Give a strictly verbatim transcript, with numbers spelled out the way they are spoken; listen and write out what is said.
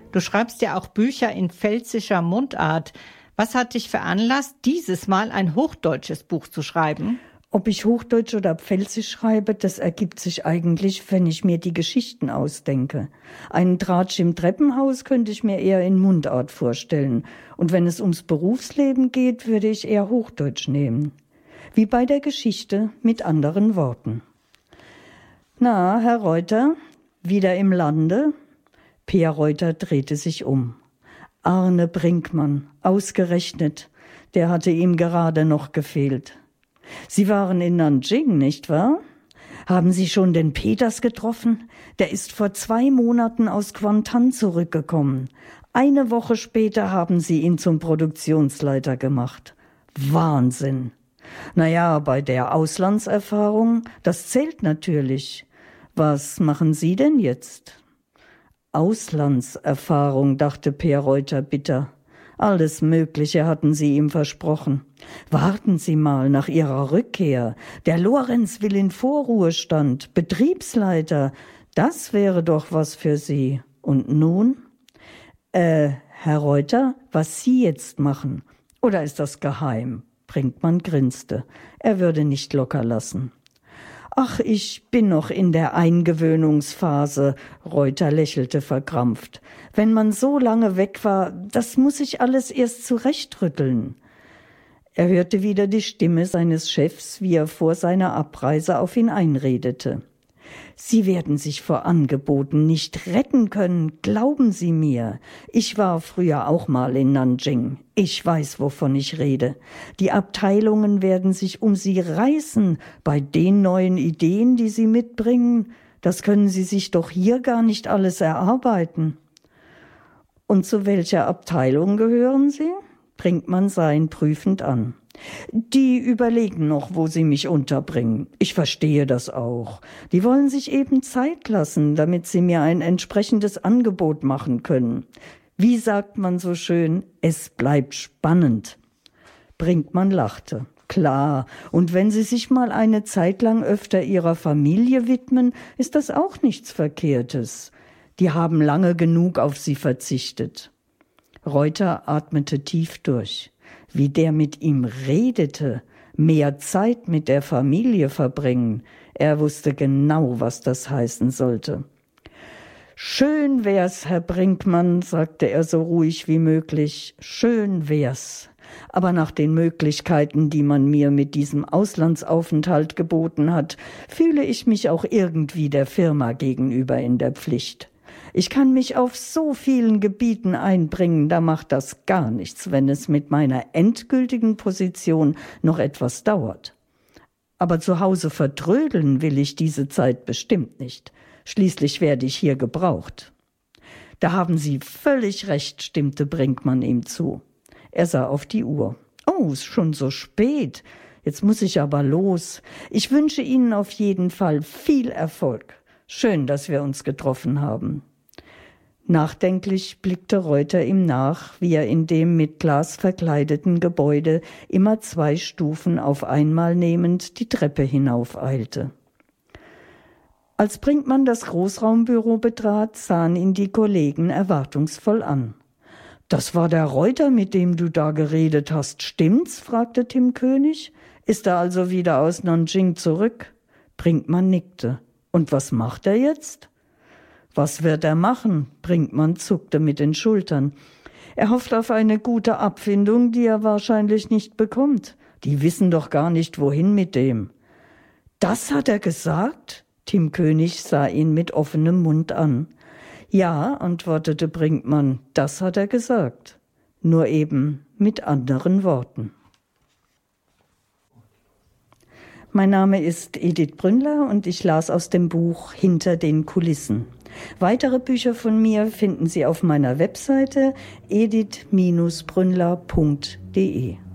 Du schreibst ja auch Bücher in pfälzischer Mundart. Was hat dich veranlasst, dieses Mal ein hochdeutsches Buch zu schreiben? Ob ich Hochdeutsch oder Pfälzisch schreibe, das ergibt sich eigentlich, wenn ich mir die Geschichten ausdenke. Einen Tratsch im Treppenhaus könnte ich mir eher in Mundart vorstellen. Und wenn es ums Berufsleben geht, würde ich eher Hochdeutsch nehmen. Wie bei der Geschichte mit anderen Worten. Na, Herr Reuter, wieder im Lande? Peer Reuter drehte sich um. Arne Brinkmann, ausgerechnet, der hatte ihm gerade noch gefehlt. Sie waren in Nanjing, nicht wahr? Haben Sie schon den Peters getroffen? Der ist vor zwei Monaten aus Kuantan zurückgekommen. Eine Woche später haben Sie ihn zum Produktionsleiter gemacht. Wahnsinn! Naja, bei der Auslandserfahrung, das zählt natürlich. Was machen Sie denn jetzt? Auslandserfahrung, dachte Peer Reuter bitter. Alles Mögliche hatten sie ihm versprochen. Warten Sie mal nach Ihrer Rückkehr. Der Lorenz will in Vorruhestand, Betriebsleiter. Das wäre doch was für Sie. Und nun? Äh, Herr Reuter, was Sie jetzt machen? Oder ist das geheim? Brinkmann grinste. Er würde nicht locker lassen. Ach, ich bin noch in der Eingewöhnungsphase, Reuter lächelte verkrampft. Wenn man so lange weg war, das muss ich alles erst zurechtrütteln. Er hörte wieder die Stimme seines Chefs, wie er vor seiner Abreise auf ihn einredete. Sie werden sich vor Angeboten nicht retten können, glauben Sie mir. Ich war früher auch mal in Nanjing. Ich weiß, wovon ich rede. Die Abteilungen werden sich um Sie reißen bei den neuen Ideen, die Sie mitbringen. Das können Sie sich doch hier gar nicht alles erarbeiten. Und zu welcher Abteilung gehören Sie? Brinkmann sah ihn prüfend an. Die überlegen noch, wo sie mich unterbringen. Ich verstehe das auch. Die wollen sich eben Zeit lassen, damit sie mir ein entsprechendes Angebot machen können. Wie sagt man so schön, es bleibt spannend. Brinkmann lachte. Klar, und wenn Sie sich mal eine Zeit lang öfter Ihrer Familie widmen, ist das auch nichts Verkehrtes. Die haben lange genug auf Sie verzichtet. Reuter atmete tief durch. Wie der mit ihm redete, mehr Zeit mit der Familie verbringen. Er wusste genau, was das heißen sollte. Schön wär's, Herr Brinkmann, sagte er so ruhig wie möglich. Schön wär's. Aber nach den Möglichkeiten, die man mir mit diesem Auslandsaufenthalt geboten hat, fühle ich mich auch irgendwie der Firma gegenüber in der Pflicht. Ich kann mich auf so vielen Gebieten einbringen, da macht das gar nichts, wenn es mit meiner endgültigen Position noch etwas dauert. Aber zu Hause vertrödeln will ich diese Zeit bestimmt nicht. Schließlich werde ich hier gebraucht. Da haben Sie völlig recht, stimmte Brinkmann ihm zu. Er sah auf die Uhr. Oh, ist schon so spät. Jetzt muss ich aber los. Ich wünsche Ihnen auf jeden Fall viel Erfolg. Schön, dass wir uns getroffen haben. Nachdenklich blickte Reuter ihm nach, wie er in dem mit Glas verkleideten Gebäude immer zwei Stufen auf einmal nehmend die Treppe hinaufeilte. Als Brinkmann das Großraumbüro betrat, sahen ihn die Kollegen erwartungsvoll an. »Das war der Reuter, mit dem du da geredet hast, stimmt's?« fragte Tim König. »Ist er also wieder aus Nanjing zurück?« Brinkmann nickte. »Und was macht er jetzt?« »Was wird er machen?« Brinkmann zuckte mit den Schultern. »Er hofft auf eine gute Abfindung, die er wahrscheinlich nicht bekommt. Die wissen doch gar nicht, wohin mit dem.« »Das hat er gesagt?« Tim König sah ihn mit offenem Mund an. »Ja«, antwortete Brinkmann, »das hat er gesagt. Nur eben mit anderen Worten.« Mein Name ist Edith Brünnler und ich las aus dem Buch Hinter den Kulissen. Weitere Bücher von mir finden Sie auf meiner Webseite edith Bindestrich brünnler punkt de.